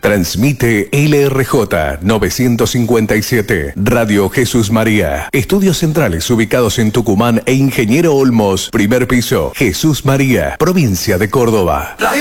Transmite LRJ 957, Radio Jesús María. Estudios centrales ubicados en Tucumán e Ingeniero Olmos, primer piso, Jesús María, provincia de Córdoba.